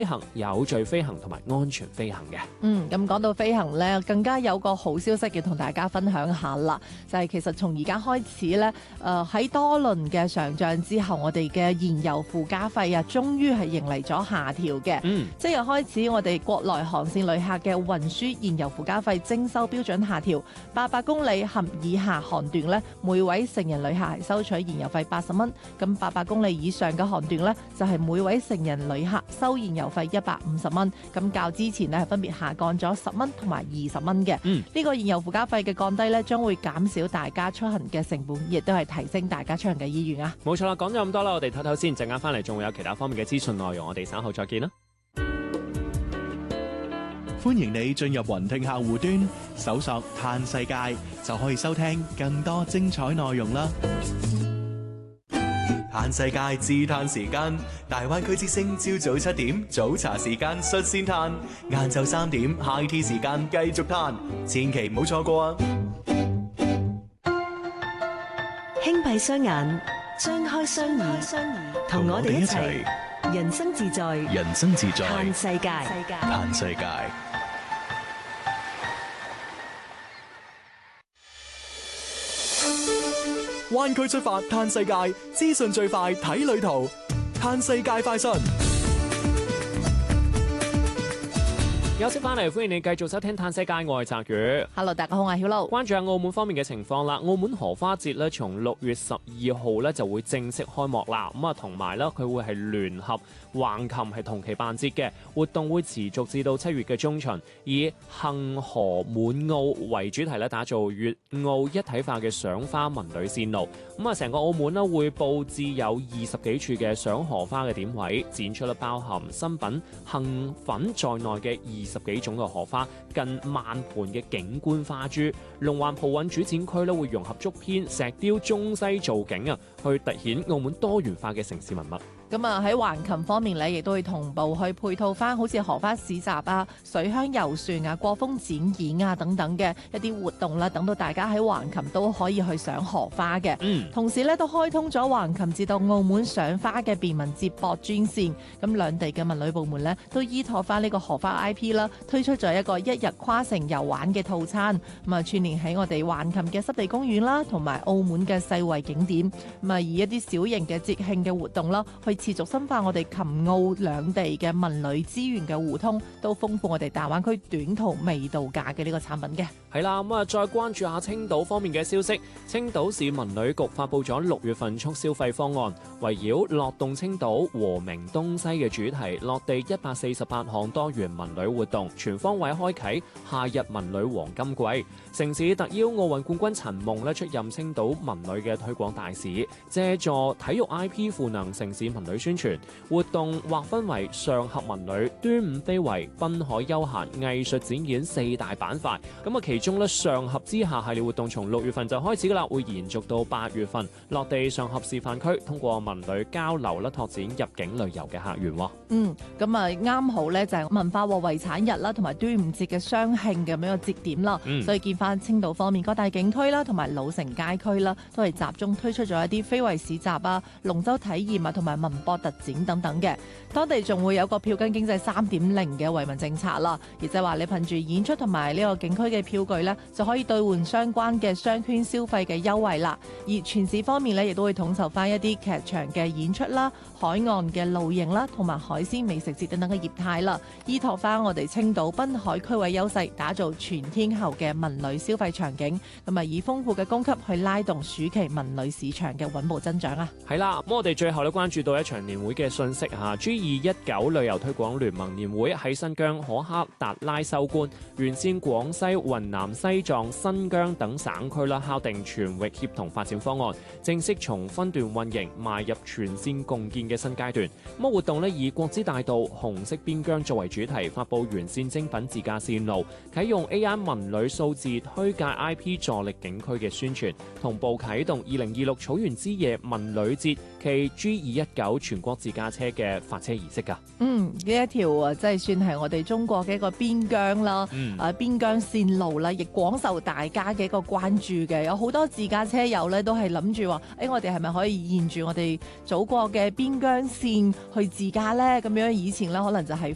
飛行、有序飛行同埋安全飛行嘅。 咁講到飛行咧，更加有個好消息要同大家分享下啦，就係其實從而家開始咧，喺多輪嘅上漲之後，我哋嘅燃油附加費啊，終於係迎嚟咗下調嘅。即日開始，我哋國內航線旅客嘅運輸燃油附加費徵收標準下調，800公里及以下航段咧，每位成人旅客係收取燃油費80蚊，咁800公里以上嘅航段咧，就係每位成人旅客收燃油費150蚊，咁較之前咧係分別下降咗10蚊同埋20蚊嘅。呢個燃油附加費嘅降低咧，將會減少大家出行嘅成本，亦都係提升大家出行嘅意願啊！ 冇錯啦，講咗咁多啦，我哋唞唞先，陣間翻嚟仲會有其他方面嘅資訊內容，我哋稍後再見啦。 歡迎你進入雲聽客戶端，搜索嘆世界，就可以收聽更多精彩內容啦。嘆世界自嘆時間，大灣區之聲朝早7點早茶時間率先嘆，晏晝3點 high tea 時間繼續嘆，千祈唔好錯過啊！ 輕閉雙眼，張開雙耳，同我哋一齊人生自在， 人生自在， 嘆世界。 嘆世界。灣區出發嘆世界，資訊最快睇旅途，嘆世界快訊。 休息翻嚟，歡迎你繼續收聽《嘆世界》，我係澤宇。 Hello， 大家好，我係曉露。關注下澳門方面嘅情況啦。澳門荷花節咧，從6月12號咧就會正式開幕啦。咁啊，同埋咧佢會係聯合橫琴係同期辦節嘅活動，會持續至到7月嘅中旬，以幸河滿澳為主題咧，打造粵澳一體化嘅賞花文旅線路。咁啊，成個澳門咧會佈置有20幾處嘅賞荷花嘅點位，展出咧包含新品杏粉在內嘅20幾種嘅荷花，近萬盆嘅景觀花珠。龍環葡韻主展區咧會融合竹編、石雕、中西造景啊，去凸顯澳門多元化嘅城市文物。 咁啊喺橫琴方面咧，亦都會同步去配套翻好似荷花市集啊、水鄉遊船啊、過風展演啊等等嘅一啲活動啦，等到大家喺橫琴都可以去賞荷花嘅。同時咧都開通咗橫琴至到澳門賞花嘅便民接駁專線。咁兩地嘅文旅部門咧都依託翻呢個荷花 IP 啦，推出咗一個1日跨城遊玩嘅套餐。咁啊串聯喺我哋橫琴嘅濕地公園啦，同埋澳門嘅世遺景點。咁啊以一啲小型嘅節慶嘅活動啦，去持續深化我哋琴澳兩地嘅文旅資源嘅互通，都豐富我哋大灣區短途微度假嘅呢個產品嘅。 係啦，咁啊再關注下青島方面嘅消息。青島市文旅局發布咗6月份促消費方案，圍繞樂動青島和鳴東西嘅主題，落地148項多元文旅活動，全方位開啟夏日文旅黃金季。城市特邀奧運冠軍陳夢咧出任青島文旅嘅推廣大使，借助體育 IP 賦能城市文旅宣傳。活動劃分為上合文旅、端午非遺、濱海休閒、藝術展演4大板塊。咁啊，其中咧上合之夏系列活動從6月份就開始噶啦，會延續到8月份，落地上合示範區，通過文旅交流啦，拓展入境旅遊嘅客源。 咁啊啱好咧就係文化和遺產日啦，同埋端午節嘅雙慶嘅咁樣嘅節點啦。所以見翻青島方面各大景區啦，同埋老城街區啦，都係集中推出咗一啲非遺市集啊、龍舟體驗啊，同埋文博特展等等嘅。當地仲會有個票根經濟3.0嘅惠民政策啦，亦就係話你憑住演出同埋呢個景區嘅票據呢，就可以兌換相關嘅商圈消費嘅優惠啦。而全市方面呢，亦都會統籌翻一啲劇場嘅演出啦、海岸嘅露營啦，同埋海鮮美食節等等嘅業態啦，依託翻我哋青島濱海區位優勢，打造全天候嘅文旅消費場景，咁啊以豐富嘅供給去拉動暑期文旅市場嘅穩步增長啊！ 係啦，咁我哋最後咧關注到一場年會嘅信息嚇 G219 旅遊推廣聯盟年會喺新疆可克達拉收官，沿線廣西、雲南、西藏、新疆等省區啦，敲定全域協同發展方案，正式從分段運營邁入全線共建嘅新階段。咁活動咧以國之大道、紅色邊疆作為主題，發佈完善精品自駕線路，啟用 AI 文旅數字推介 IP 助力景區嘅宣傳，同步啟動2026草原之夜文旅節暨 G219 全國自駕車嘅發車儀式㗎。 呢一條啊，即係算係我哋中國嘅一個邊疆啦，邊疆線路啦，亦廣受大家嘅一個關注嘅。有好多自駕車友咧，都係諗住話，我哋係咪可以沿住我哋祖國嘅邊疆線去自駕呢？咁樣以前咧，可能就係